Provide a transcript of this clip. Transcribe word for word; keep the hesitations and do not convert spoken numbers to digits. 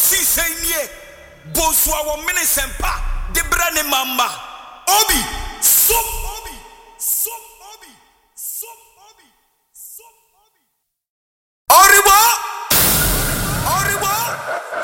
kosi sɛ nie bonsua wɔ mene sempa de bra ne mama obi